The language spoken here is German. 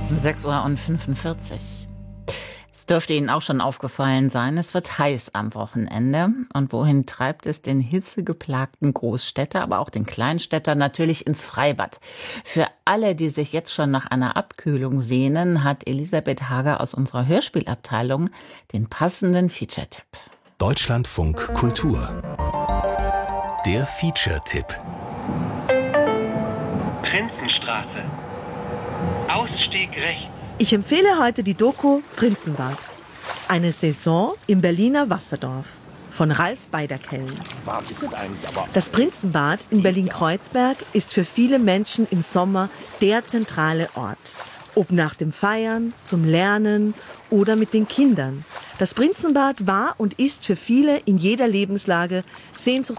6:45 Uhr. Es dürfte Ihnen auch schon aufgefallen sein, es wird heiß am Wochenende. Und wohin treibt es den hitzegeplagten Großstädter, aber auch den Kleinstädter? Natürlich ins Freibad. Für alle, die sich jetzt schon nach einer Abkühlung sehnen, hat Elisabeth Hager aus unserer Hörspielabteilung den passenden Feature-Tipp. Deutschlandfunk Kultur. Der Feature-Tipp. Prinzenstraße. Ausstieg rechts. Ich empfehle heute die Doku Prinzenbad. Eine Saison im Berliner Wasserdorf von Ralf Beiderkellen. Warm ist es eigentlich, aber Das Prinzenbad in Berlin-Kreuzberg ist für viele Menschen im Sommer der zentrale Ort. Ob nach dem Feiern, zum Lernen oder mit den Kindern. Das Prinzenbad war und ist für viele in jeder Lebenslage Sehnsucht